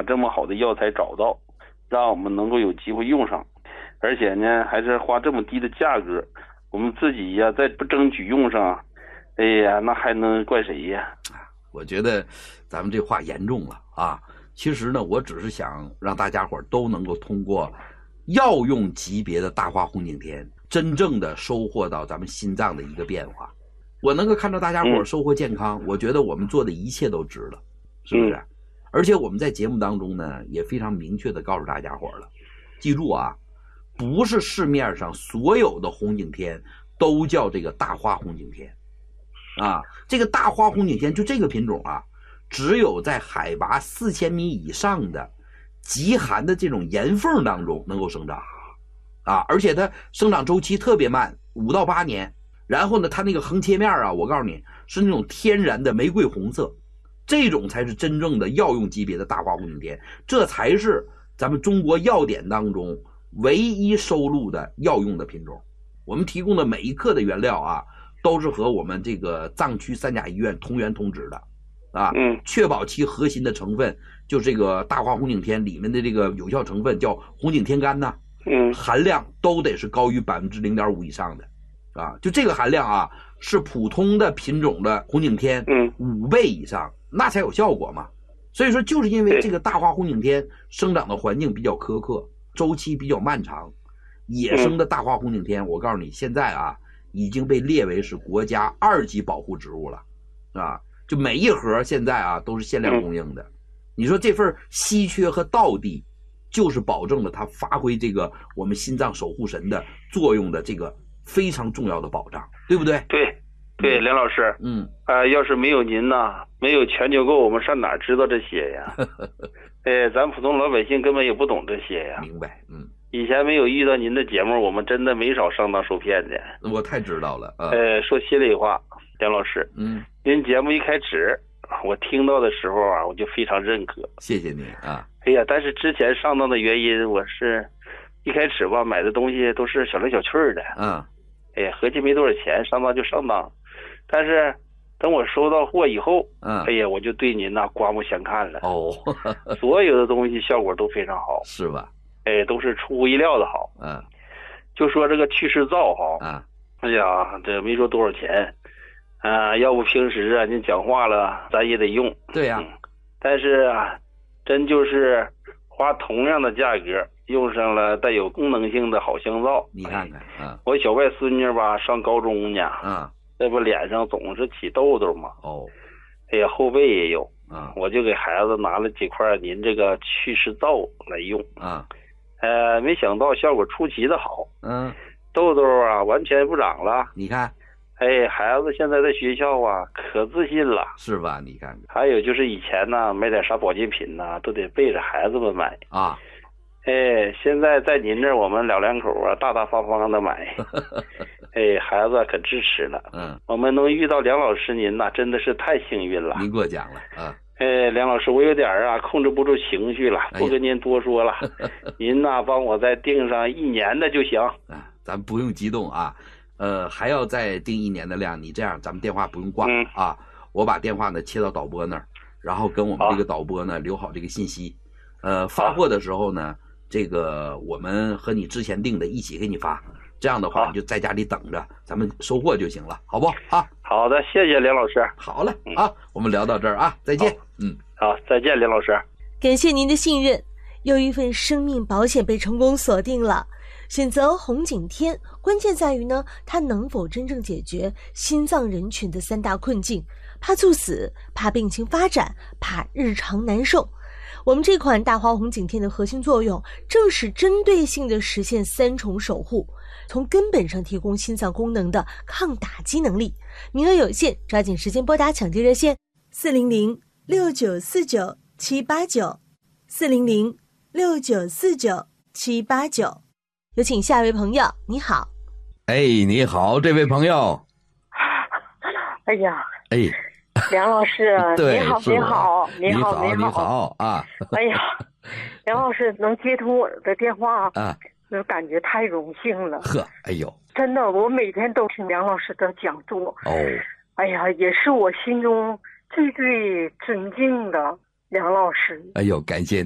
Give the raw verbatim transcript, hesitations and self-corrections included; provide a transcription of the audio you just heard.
这么好的药材找到，让我们能够有机会用上，而且呢还是花这么低的价格，我们自己呀再不争取用上，哎呀那还能怪谁呀？ 我觉得咱们这话严重了啊！其实呢，我只是想让大家伙都能够通过药用级别的大花红景天，真正的收获到咱们心脏的一个变化。我能够看到大家伙收获健康，嗯、我觉得我们做的一切都值了，是不是？嗯、而且我们在节目当中呢，也非常明确的告诉大家伙了，记住啊，不是市面上所有的红景天都叫这个大花红景天。啊，这个大花红景天就这个品种啊，只有在海拔四千米以上的极寒的这种岩缝当中能够生长，啊，而且它生长周期特别慢，五到八年。然后呢，它那个横切面啊，我告诉你是那种天然的玫瑰红色，这种才是真正的药用级别的大花红景天，这才是咱们中国药典当中唯一收录的药用的品种。我们提供的每一克的原料啊，都是和我们这个藏区三甲医院同源同旨的，啊，嗯，确保其核心的成分，就这个大花红景天里面的这个有效成分叫红景天苷呐，嗯，含量都得是高于百分之零点五以上的，啊，就这个含量啊，是普通的品种的红景天，嗯，五倍以上，那才有效果嘛。所以说，就是因为这个大花红景天生长的环境比较苛刻，周期比较漫长，野生的大花红景天，我告诉你，现在啊。已经被列为是国家二级保护植物了，啊，就每一盒现在啊都是限量供应的。你说这份稀缺和道地，就是保证了它发挥这个我们心脏守护神的作用的这个非常重要的保障，对不对？ 对，对，梁老师， 嗯， 啊、呃，要是没有您呐，没有全球购，我们上哪知道这些呀？哎，咱普通老百姓根本也不懂这些呀。 明白，嗯。 以前没有遇到您的节目，我们真的没少上当受骗的。 我太知道了啊。 呃，说心里话，梁老师， 嗯， 您节目一开始，我听到的时候啊，我就非常认可。 谢谢您啊。 哎呀，但是之前上当的原因，我是一开始吧买的东西都是小来小去的。 嗯。 哎呀，合计没多少钱，上当就上当。但是等我收到货以后， 嗯， 哎呀，我就对您呐刮目相看了。 哦， 所有的东西效果都非常好。 是吧？ 哎，都是出乎意料的好。 嗯， 就说这个祛湿皂哈， 啊， 哎呀，这没说多少钱，啊，要不平时啊您讲话了，咱也得用。 对呀、啊嗯，但是啊，真就是花同样的价格，用上了带有功能性的好香皂。 你看看，啊， 我小外孙女吧上高中呢， 啊， 这不脸上总是起痘痘嘛。 哦， 哎呀，后背也有。 啊， 我就给孩子拿了几块您这个祛湿皂来用。 啊。 呃，没想到效果出奇的好， 嗯， 痘痘啊完全不长了。 你看， 哎，孩子现在在学校啊可自信了， 是吧？你看看， 还有就是以前呢买点啥保健品呢都得背着孩子们买啊， 哎，现在在您这儿我们老两口啊大大方方的买，哎，孩子可支持了。 嗯， 我们能遇到梁老师您呐，真的是太幸运了。 您过奖了啊。 哎，梁老师，我有点啊控制不住情绪了，不跟您多说了。哎、您呐，帮我再订上一年的就行。 啊，咱不用激动啊，呃，还要再订一年的量。你这样，咱们电话不用挂、嗯、啊，我把电话呢切到导播那儿，然后跟我们这个导播呢留好这个信息。呃，发货的时候呢，这个我们和你之前订的一起给你发。这样的话，你就在家里等着，咱们收货就行了，好不啊？ 好的，谢谢梁老师。 好了、嗯、啊，我们聊到这儿啊，再见。嗯， 好，再见，梁老师。 感谢您的信任，又一份生命保险被成功锁定了。选择红景天，关键在于呢，它能否真正解决心脏人群的三大困境：怕猝死、怕病情发展、怕日常难受。我们这款大花红景天的核心作用，正是针对性的实现三重守护，从根本上提供心脏功能的抗打击能力。名额有限，抓紧时间拨打抢救热线四零零六九四九七八九四零零六九四九七八九。有请下一位朋友，你好。 哎，你好，这位朋友。 哎呀， 哎。 梁老师，你好，你好， 你好， 你好啊！ 哎呀，梁老师能接通我的电话啊， 就感觉太荣幸了。 呵，哎呦， 真的，我每天都听梁老师的讲座。 哦， 哎呀，也是我心中最最尊敬的梁老师。 哎呦，感谢你。